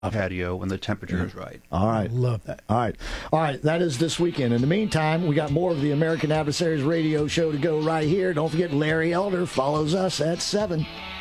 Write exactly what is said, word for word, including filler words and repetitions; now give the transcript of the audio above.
patio when the temperature is right. All right. Love that. All right. All right. That is this weekend. In the meantime, we got more of the American Adversaries radio show to go right here. Don't forget Larry Elder follows us at seven.